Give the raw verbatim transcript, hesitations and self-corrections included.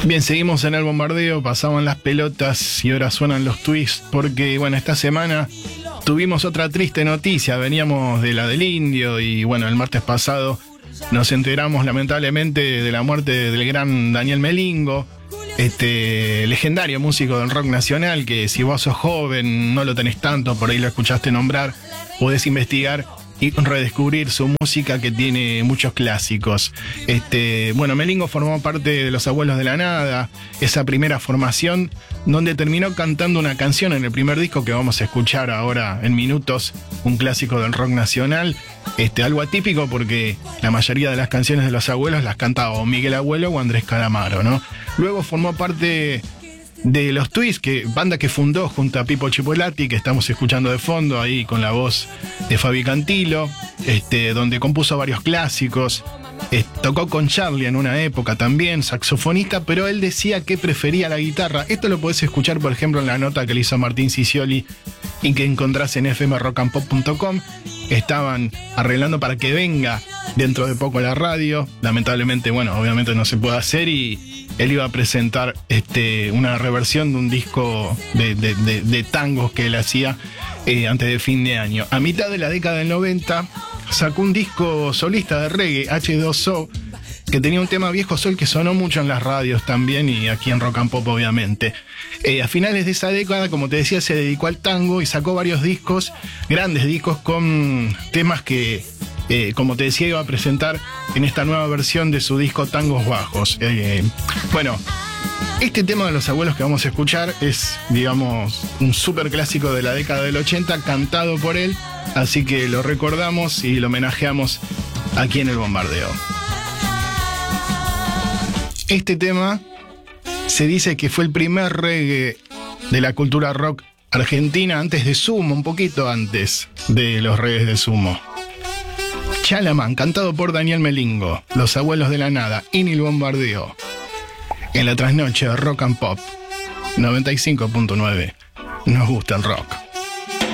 Bien, seguimos en el bombardeo, pasaban las pelotas y ahora suenan los twists porque, bueno, esta semana tuvimos otra triste noticia, veníamos de la del Indio y, bueno, el martes pasado nos enteramos lamentablemente de la muerte del gran Daniel Melingo, este legendario músico del rock nacional que si vos sos joven, no lo tenés tanto, por ahí lo escuchaste nombrar, podés investigar y redescubrir su música que tiene muchos clásicos. Este, bueno, Melingo formó parte de Los Abuelos de la Nada, esa primera formación donde terminó cantando una canción en el primer disco que vamos a escuchar ahora en minutos, un clásico del rock nacional, este, algo atípico porque la mayoría de las canciones de Los Abuelos las cantaba o Miguel Abuelo o Andrés Calamaro, ¿no? Luego formó parte de Los Twists, que, banda que fundó junto a Pipo Chipolati, que estamos escuchando de fondo ahí con la voz de Fabi Cantilo, este, donde compuso varios clásicos. Eh, tocó con Charlie en una época también, saxofonista, pero él decía que prefería la guitarra. Esto lo podés escuchar, por ejemplo, en la nota que le hizo Martín Cicioli y que encontrás en f m rock and pop punto com. Estaban arreglando para que venga dentro de poco a la radio. Lamentablemente, bueno, obviamente no se puede hacer y él iba a presentar este, una reversión de un disco de, de, de, de tangos que él hacía eh, antes de fin de año. A mitad de la década del noventa sacó un disco solista de reggae, hache dos o, que tenía un tema Viejo Sol que sonó mucho en las radios también y aquí en Rock and Pop obviamente. Eh, a finales de esa década, como te decía, se dedicó al tango y sacó varios discos, grandes discos con temas que, eh, como te decía, iba a presentar en esta nueva versión de su disco Tangos Bajos. Eh, bueno, este tema de Los Abuelos que vamos a escuchar es, digamos, un súper clásico de la década del ochenta, cantado por él, así que lo recordamos y lo homenajeamos aquí en el bombardeo. Este tema se dice que fue el primer reggae de la cultura rock argentina antes de Sumo, un poquito antes de los reggaes de Sumo. Chalaman, cantado por Daniel Melingo, Los Abuelos de la Nada, en el bombardeo. En la trasnoche de Rock and Pop noventa y cinco punto nueve. Nos gusta el rock.